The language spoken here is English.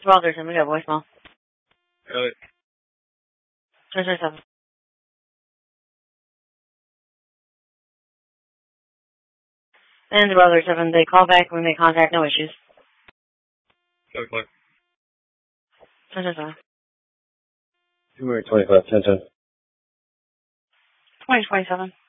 Alderson, we got voicemail. Really? 1027. And Brother 7, they call back when they contact, no issues. Okay. 1027. 225, 1010. 2027.